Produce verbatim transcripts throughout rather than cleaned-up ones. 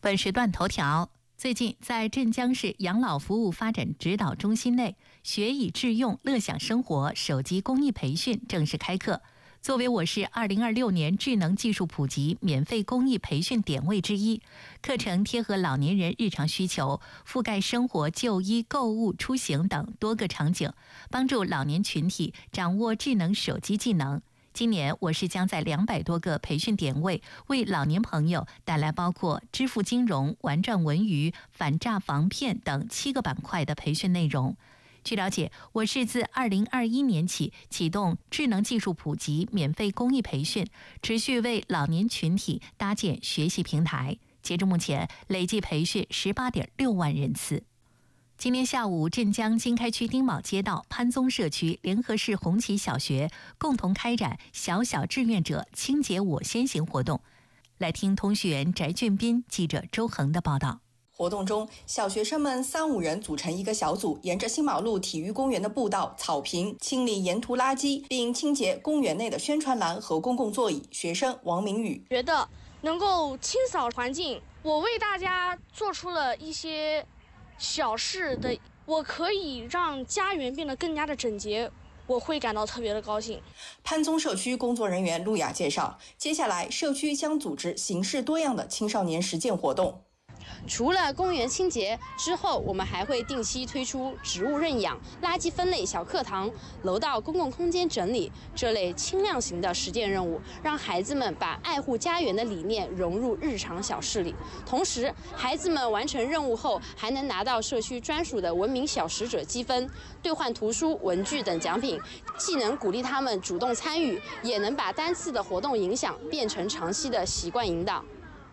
本时段头条：最近，在镇江市养老服务发展指导中心内，学以致用，乐享生活手机公益培训正式开课。作为我市二零二六年智能技术普及免费公益培训点位之一，课程贴合老年人日常需求，覆盖生活、就医、购物、出行等多个场景，帮助老年群体掌握智能手机技能。今年，我市将在两百多个培训点位，为老年朋友带来包括支付金融、玩转文娱、反诈防骗等七个板块的培训内容。据了解，我市自二零二一年起启动智能技术普及免费公益培训，持续为老年群体搭建学习平台。截至目前，累计培训十八点六万人次。今天下午，镇江经开区丁卯街道潘宗社区联合市红旗小学共同开展小小志愿者清洁我先行活动。来听通讯员翟俊斌、记者周恒的报道。 活动中，小学生们三五人组成一个小组，沿着新马路体育公园的步道、草坪清理沿途垃圾，并清洁公园内的宣传栏和公共座椅。学生王明宇觉得能够清扫环境，我为大家做出了一些小事的，我可以让家园变得更加的整洁，我会感到特别的高兴。 潘宗社区工作人员陆雅介绍，接下来社区将组织形式多样的青少年实践活动。 除了公园清洁之后，我们还会定期推出植物认养、垃圾分类小课堂、楼道公共空间整理这类轻量型的实践任务，让孩子们把爱护家园的理念融入日常小事里。同时，孩子们完成任务后，还能拿到社区专属的文明小使者积分，兑换图书、文具等奖品，既能鼓励他们主动参与，也能把单次的活动影响变成长期的习惯引导。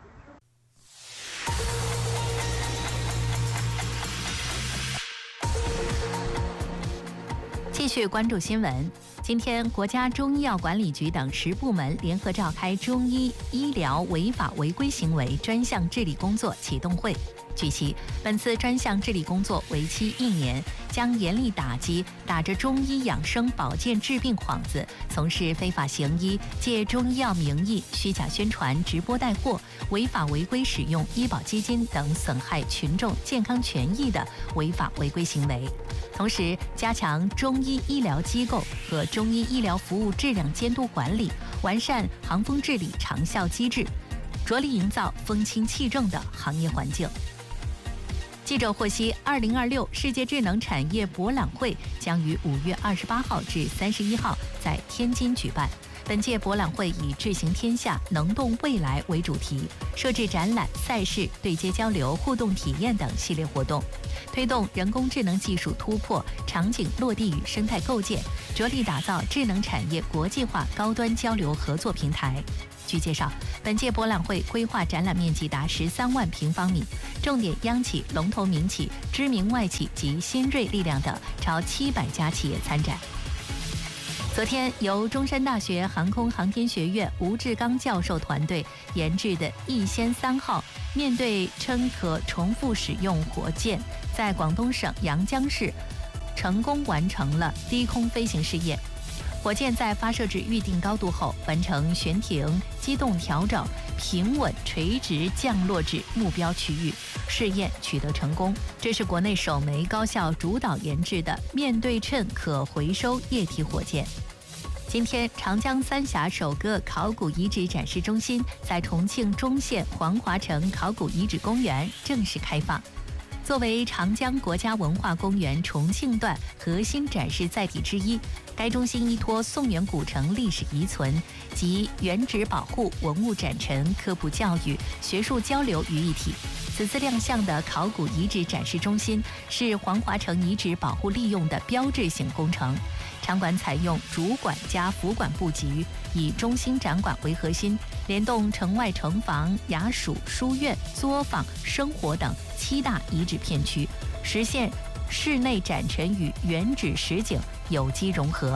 继续关注新闻。今天，国家中医药管理局等十部门联合召开中医医疗违法违规行为专项治理工作启动会。据悉，本次专项治理工作为期一年，将严厉打击打着中医养生保健治病幌子，从事非法行医、借中医药名义虚假宣传、直播带货、违法违规使用医保基金等损害群众健康权益的违法违规行为。同时，加强中医医疗机构和中医医疗服务质量监督管理，完善行风治理长效机制，着力营造风清气正的行业环境。记者获悉，二零二六世界智能产业博览会将于五月二十八号至三十一号在天津举办。本届博览会以"智行天下，能动未来"为主题，设置展览、赛事、对接交流、互动体验等系列活动，推动人工智能技术突破、场景落地与生态构建，着力打造智能产业国际化高端交流合作平台。据介绍，本届博览会规划展览面积达十三万平方米，重点央企、龙头民企、知名外企及新锐力量等超七百家企业参展。昨天，由中山大学航空航天学院吴志刚教授团队研制的逸仙三号面对称可重复使用火箭，在广东省阳江市成功完成了低空飞行试验。火箭在发射至预定高度后，完成悬停、机动调整、平稳垂直降落至目标区域，试验取得成功。这是国内首枚高校主导研制的面对称可回收液体火箭。今天，长江三峡首个考古遗址展示中心在重庆中县黄华城考古遗址公园正式开放。作为长江国家文化公园重庆段核心展示载体之一，该中心依托宋元古城历史遗存及原址保护、文物展陈、科普教育、学术交流于一体。此次亮相的考古遗址展示中心是黄华城遗址保护利用的标志性工程。场馆采用主馆加辅馆布局，以中心展馆为核心，联动城外城房、衙署、书院、作坊、生活等七大遗址片区，实现室内展陈与原址实景有机融合。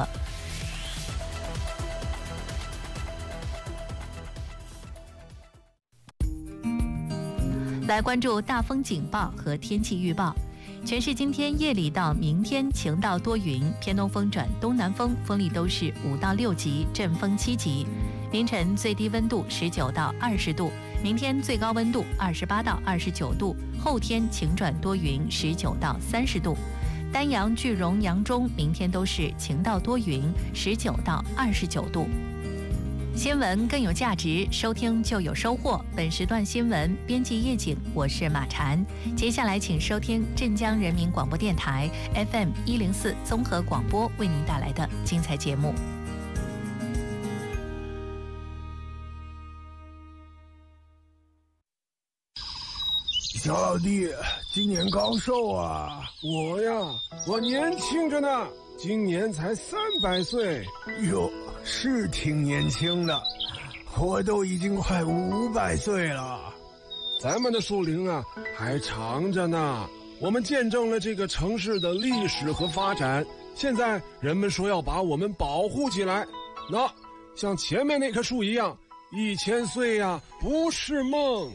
来关注大风警报和天气预报。全市今天夜里到明天晴到多云，偏东风转东南风，风力都是五到六级，阵风七级。凌晨最低温度十九到二十度， 明天最高温度二十八到二十九度，后天晴转多云，十九到三十度。丹阳、句容、扬中明天都是晴到多云，十九到二十九度。新闻更有价值，收听就有收获。本时段新闻编辑叶景，我是马婵。接下来请收听镇江人民广播电台 F M 一零四综合广播为您带来的精彩节目。 小老弟，今年高寿啊？ 我呀，我年轻着呢，今年才三百岁。 哟，是挺年轻的，我都已经快五百岁了。 咱们的树龄啊，还长着呢。我们见证了这个城市的历史和发展，现在人们说要把我们保护起来。那像前面那棵树一样，一千岁呀，不是梦。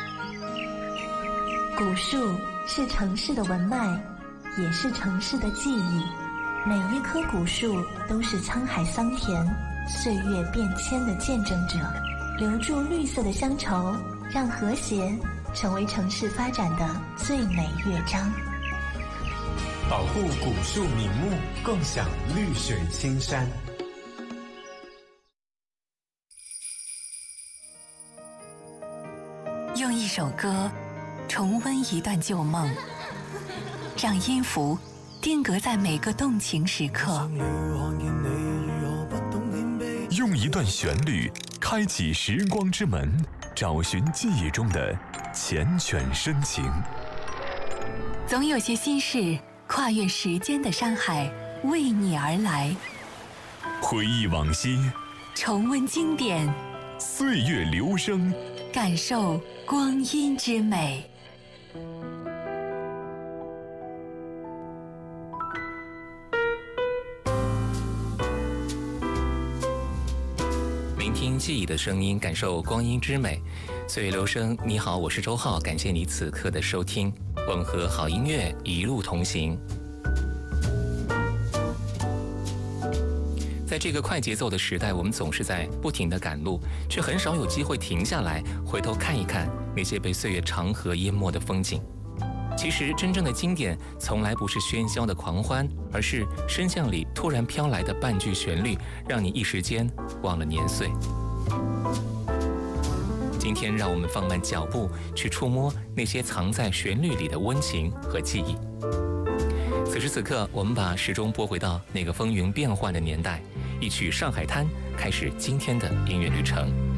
古树是城市的文脉，也是城市的记忆。每一棵古树都是沧海桑田、岁月变迁的见证者，留住绿色的乡愁，让和谐成为城市发展的最美乐章。 保护古树名木，共享绿水青山。 用一首歌重温一段旧梦，让音符定格在每个动情时刻。 用一段旋律开启时光之门，找寻记忆中的缱绻深情。 总有些心事跨越时间的山海，为你而来。 回忆往昔， 重温经典， 岁月流声， 感受光阴之美。 聆听记忆的声音，感受光阴之美。岁月流声，你好，我是周浩，感谢你此刻的收听。我们和好音乐一路同行。在这个快节奏的时代，我们总是在不停地赶路，却很少有机会停下来，回头看一看那些被岁月长河淹没的风景。其实，真正的经典从来不是喧嚣的狂欢，而是声像里突然飘来的半句旋律，让你一时间忘了年岁。今天，让我们放慢脚步，去触摸那些藏在旋律里的温情和记忆。此时此刻，我们把时钟拨回到那个风云变幻的年代，一曲《上海滩》开始今天的音乐旅程。